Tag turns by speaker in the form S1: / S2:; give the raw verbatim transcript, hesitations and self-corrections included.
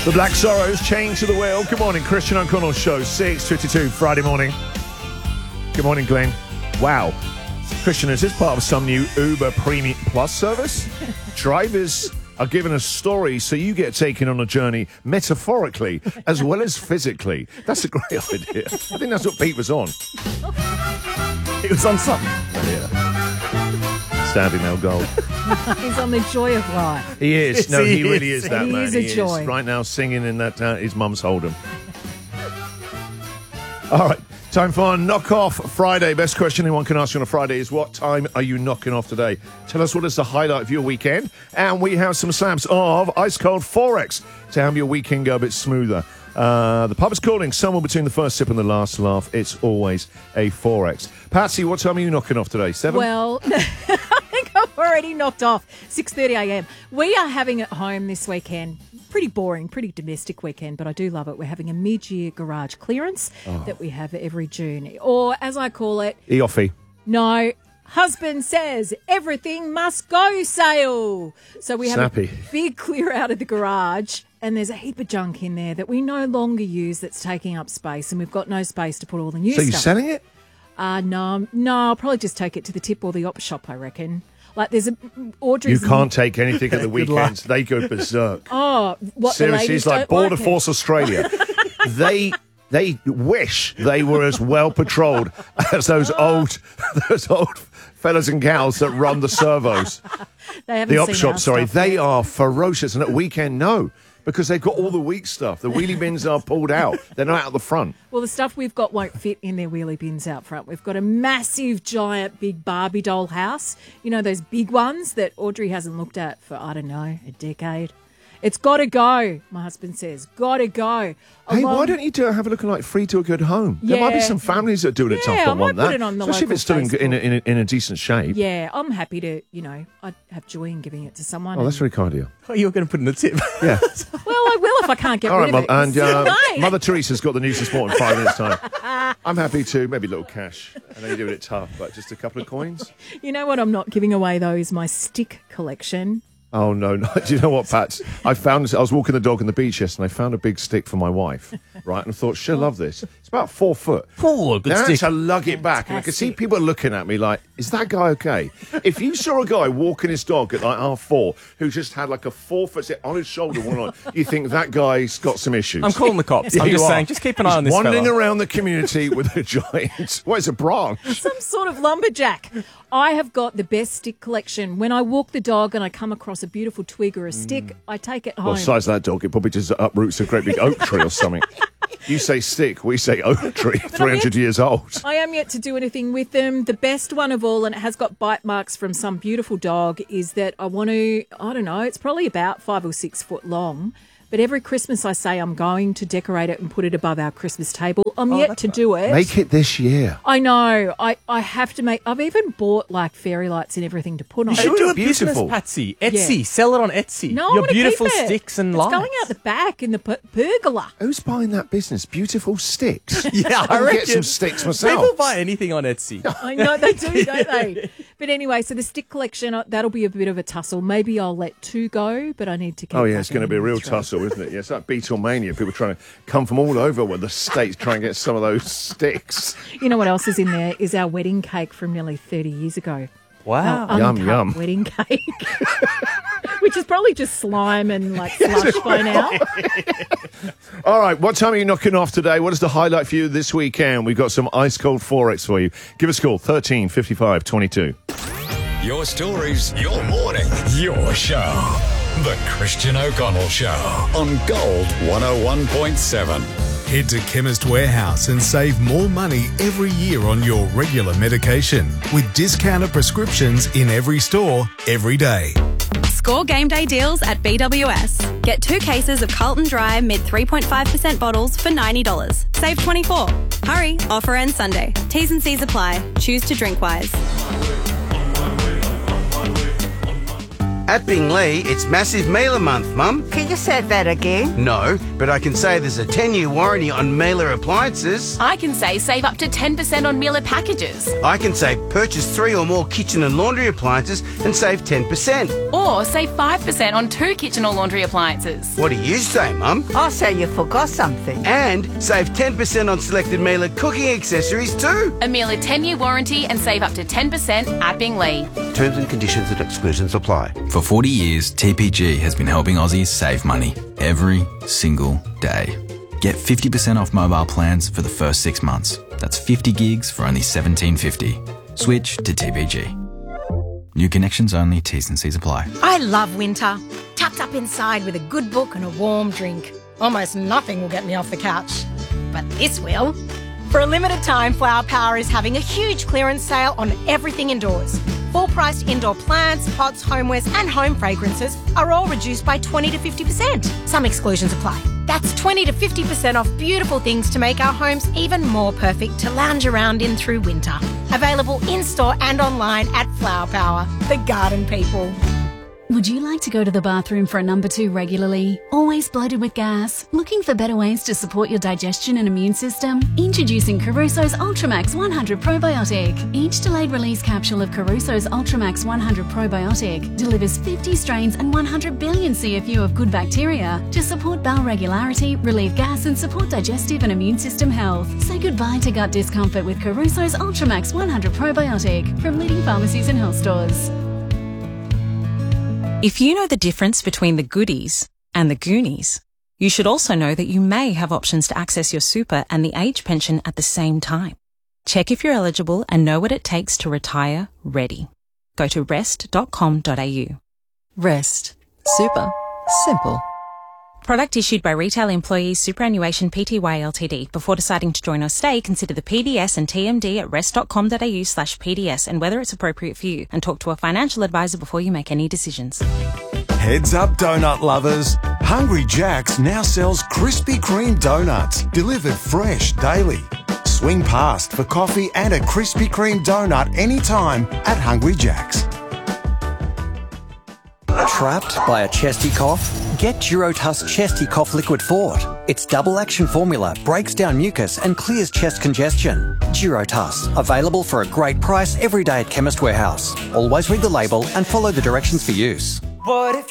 S1: The Black Sorrows, Chained to the Wheel. Good morning, Christian O'Connell Show, six fifty-two, Friday morning. Good morning, Glenn. Wow. Christian, is this part of some new Uber Premium Plus service? Drivers are given a story so you get taken on a journey metaphorically as well as physically. That's a great idea. I think that's what Pete was on.
S2: It was on something.
S1: Yeah. Standing now, gold.
S3: He's on the joy of life.
S1: He is.
S2: Yes,
S1: no, he,
S2: he
S1: really
S2: is.
S1: is that
S3: He
S1: man.
S3: is a
S1: he
S3: joy.
S1: is right now singing in that uh, his mum's Hold'em. All right, time for Knock Off Friday. Best question anyone can ask you on a Friday is, what time are you knocking off today? Tell us what is the highlight of your weekend. And we have some slabs of Ice Cold Forex to help your weekend go a bit smoother. Uh, the pub is calling somewhere between the first sip and the last laugh. It's always a Forex. Patsy, what time are you knocking off today? Seven?
S3: Well, I think I've already knocked off. six thirty a m. We are having at home this weekend. Pretty boring, pretty domestic weekend, but I do love it. We're having a mid-year garage clearance oh. that we have every June. Or, as I call it...
S1: Eoffy.
S3: No, husband says everything must go sale. So we have
S1: Snappy.
S3: a big clear out of the garage, and there's a heap of junk in there that we no longer use that's taking up space, and we've got no space to put all the new
S1: so
S3: stuff.
S1: So you're selling it?
S3: Uh, no, no, I'll probably just take it to the tip or the op shop, I reckon. Like, there's a Audrey's.
S1: You can't take anything at the weekends. They go berserk.
S3: Oh, what
S1: Seriously,
S3: the ladies
S1: it's like
S3: don't
S1: Border
S3: like
S1: Force Australia. they they wish they were as well patrolled as those old those old fellas and gals that run the servos.
S3: They haven't
S1: the op
S3: seen
S1: shop.
S3: our
S1: Sorry,
S3: stuff
S1: they
S3: yet.
S1: are ferocious, and at weekend, no. Because they've got all the weak stuff. The wheelie bins are pulled out. They're not out the front.
S3: Well, the stuff we've got won't fit in their wheelie bins out front. We've got a massive, giant, big Barbie doll house. You know, those big ones that Audrey hasn't looked at for, I don't know, a decade. It's got to go, my husband says. Got to go.
S1: Hey,
S3: Along-
S1: why don't you do have a look at like Free to a Good Home? There might be
S3: Yeah.
S1: some families that are doing it tough
S3: Yeah,
S1: that
S3: I might
S1: want
S3: put
S1: that.
S3: it on the
S1: Especially if
S3: local
S1: it's still in, in, a, in, a, in a decent shape.
S3: Yeah, I'm happy to, you know, I'd have joy in giving it to someone.
S1: Oh, that's
S3: and-
S1: very kind of you.
S2: Oh, you were going to put in a tip.
S1: Yeah.
S3: Well, I will if I can't get
S1: All
S3: rid
S1: right,
S3: of
S1: Mo-
S3: it.
S1: and uh,
S3: Hey.
S1: Mother Teresa's got the news and sport in five minutes' time. I'm happy to. Maybe a little cash. I know you're doing it tough, but just a couple of coins.
S3: You know what I'm not giving away, though, is my stick collection.
S1: Oh, no, no. Do you know what, Pat? I found, I was walking the dog on the beach yesterday, and I found a big stick for my wife, right? And I thought, she'll love this. It's about four foot.
S2: Oh, good
S1: Now I had
S2: stick.
S1: to lug it back, and I could see people looking at me like, is that guy okay? If you saw a guy walking his dog at like half four who just had like a four foot stick on his shoulder, one on, you think that guy's got some issues.
S2: I'm calling the cops.
S1: Yeah,
S2: I'm
S1: you
S2: just
S1: are.
S2: saying, just keep an eye
S1: He's
S2: on this
S1: wandering
S2: fella.
S1: around the community with a giant, what is a branch?
S3: Some sort of lumberjack. I have got the best stick collection. When I walk the dog and I come across a beautiful twig or a stick, I take it home.
S1: Well, besides that dog, it probably just uproots a great big oak tree or something. You say stick, we say oak tree, three hundred years old.
S3: I am yet to do anything with them. The best one of all, and it has got bite marks from some beautiful dog, is that I want to, I don't know, it's probably about five or six foot long. But every Christmas I say I'm going to decorate it and put it above our Christmas table. I'm
S2: Oh,
S3: yet
S2: that's
S3: to
S2: right.
S3: do it.
S1: Make it this year.
S3: I know. I, I have to make... I've even bought, like, fairy lights and everything to put on
S2: You
S3: it.
S2: should
S1: They
S2: do
S1: do
S2: a business,
S1: beautiful.
S2: Patsy. Etsy.
S3: Yeah.
S2: Sell it on Etsy.
S3: No, I
S2: Your
S3: wanna
S2: beautiful
S3: keep it.
S2: sticks and
S3: it's
S2: lights.
S3: going out the back in the per- pergola.
S1: Who's buying that business? Beautiful sticks.
S2: Yeah, I
S1: I'll
S2: reckon.
S1: get some sticks myself.
S2: People buy anything on Etsy.
S3: I know they do, don't they? But anyway, so the stick collection, uh, that'll be a bit of a tussle. Maybe I'll let two go, but I need to keep...
S1: Oh, yeah, it's going to be a real
S3: through.
S1: tussle, isn't it? Yeah, it's like Beatlemania. People trying to come from all over with the States try and get some of those sticks.
S3: You know what else is in there? Is our wedding cake from nearly thirty years ago.
S2: Wow.
S3: Our
S1: Yum,
S3: uncut
S1: yum.
S3: wedding cake. Which is probably just slime and, like, slush by now.
S1: All right, what time are you knocking off today? What is the highlight for you this weekend? We've got some ice cold Forex for you. Give us a call, thirteen fifty-five twenty-two.
S4: Your stories, your morning, your show. The Christian O'Connell Show on Gold one oh one point seven.
S5: Head to Chemist Warehouse and save more money every year on your regular medication with discounted prescriptions in every store, every day.
S6: Score game day deals at B W S. Get two cases of Carlton Dry mid three point five percent bottles for ninety dollars. Save twenty-four dollars. Hurry, offer ends Sunday. T's and C's apply. Choose to drink wise.
S7: At Binglee, it's Massive Mailer Month, Mum.
S8: Can you say that again?
S7: No, but I can say there's a ten-year warranty on Mailer appliances.
S9: I can say save up to ten percent on Mailer packages.
S7: I can say purchase three or more kitchen and laundry appliances and save ten percent.
S9: Or save five percent on two kitchen or laundry appliances.
S7: What do you say, Mum?
S8: I say you forgot something.
S7: And save ten percent on selected Mailer cooking accessories too.
S9: A Mailer ten-year warranty and save up to ten percent at Binglee.
S10: Terms and conditions and exclusions apply.
S11: For forty years, T P G has been helping Aussies save money every single day. Get fifty percent off mobile plans for the first six months. That's fifty gigs for only seventeen fifty. Switch to T P G. New connections only, T's and C's apply.
S12: I love winter. Tucked up inside with a good book and a warm drink. Almost nothing will get me off the couch. But this will. For a limited time, Flower Power is having a huge clearance sale on everything indoors. Full-priced indoor plants, pots, homewares and home fragrances are all reduced by twenty to fifty percent. Some exclusions apply. That's twenty to fifty percent off beautiful things to make our homes even more perfect to lounge around in through winter. Available in-store and online at Flower Power, the garden people.
S13: Would you like to go to the bathroom for a number two regularly? Always bloated with gas? Looking for better ways to support your digestion and immune system? Introducing Caruso's Ultramax one hundred Probiotic. Each delayed release capsule of Caruso's Ultramax one hundred Probiotic delivers fifty strains and one hundred billion C F U of good bacteria to support bowel regularity, relieve gas and support digestive and immune system health. Say goodbye to gut discomfort with Caruso's Ultramax one hundred Probiotic from leading pharmacies and health stores.
S14: If you know the difference between the goodies and the Goonies, you should also know that you may have options to access your super and the age pension at the same time. Check if you're eligible and know what it takes to retire ready. Go to rest dot com dot a u.
S15: Rest. Super. Simple.
S14: Product issued by Retail Employees Superannuation Pty Ltd. Before deciding to join or stay, consider the P D S and T M D at rest dot com dot a u slash P D S and whether it's appropriate for you, and talk to a financial advisor before you make any decisions.
S16: Heads up, donut lovers. Hungry Jack's now sells Krispy Kreme donuts, delivered fresh daily. Swing past for coffee and a Krispy Kreme donut anytime at Hungry Jack's.
S17: Trapped by a chesty cough? Get Durotuss Chesty Cough Liquid Fort. Its double action formula breaks down mucus and clears chest congestion. Durotuss, available for a great price every day at Chemist Warehouse. Always read the label and follow the directions for use. What if